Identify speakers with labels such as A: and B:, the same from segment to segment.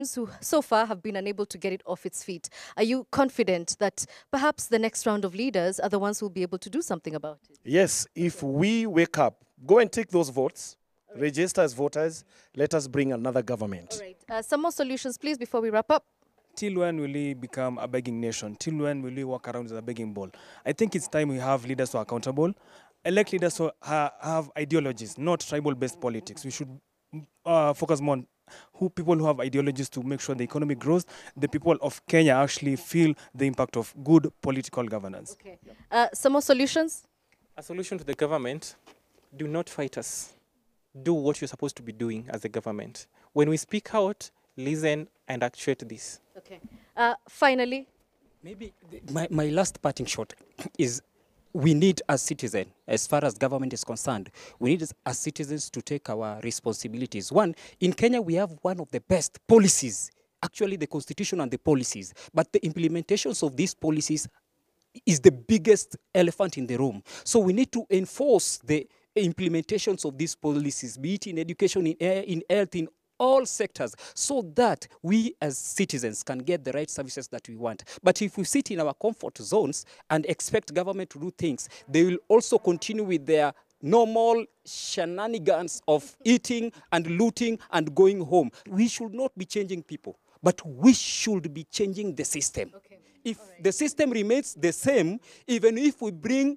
A: who so far have been unable to get it off its feet. Are you confident that perhaps the next round of leaders are the ones who will be able to do something about it?
B: Yes, if we wake up, go and take those votes, register as voters, let us bring another government.
A: All right. Some more solutions, please, before we wrap up.
C: Till when will we become a begging nation? Till when will we walk around with a begging ball? I think it's time we have leaders who are accountable. Elect leaders who have ideologies, not tribal-based politics. We should focus more on people who have ideologies to make sure the economy grows. The people of Kenya actually feel the impact of good political governance.
A: Okay. Some more solutions?
D: A solution to the government: do not fight us. Do what you're supposed to be doing as a government. When we speak out, listen and actuate this.
A: Okay. Finally,
E: Maybe my last parting shot is we need as citizens, as far as government is concerned, we need as citizens to take our responsibilities. One, in Kenya, we have one of the best policies, actually the constitution and the policies, but the implementations of these policies is the biggest elephant in the room. So we need to enforce the implementations of these policies, be it in education, in health, in all sectors, so that we as citizens can get the right services that we want. But if we sit in our comfort zones and expect government to do things, they will also continue with their normal shenanigans of eating and looting and going home. We should not be changing people, but we should be changing the system.
A: Okay.
E: If the system remains the same, even if we bring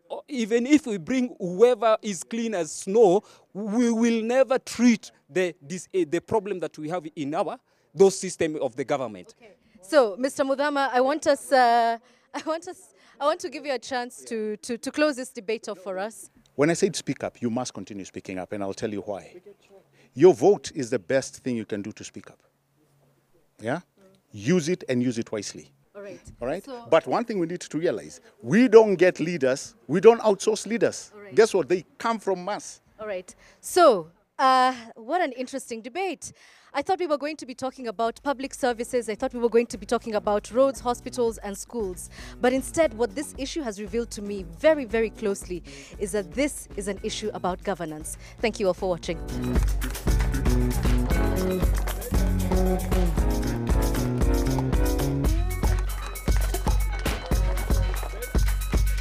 E: whoever is clean as snow, we will never treat the problem that we have in those system of the government.
A: Okay. So, Mr. Muthama, I want to give you a chance to close this debate off for us.
F: When I said speak up, you must continue speaking up, and I'll tell you why. Your vote is the best thing you can do to speak up. Yeah? Use it and use it wisely. All right?
A: So,
F: but one thing we need to realize, we don't get leaders, we don't outsource leaders.
A: right.
F: Guess what? They come from us.
A: all right. So, what an interesting debate. I thought we were going to be talking about public services. I thought we were going to be talking about roads, hospitals, and schools. But instead, what this issue has revealed to me very, very closely is that this is an issue about governance. Thank you all for watching.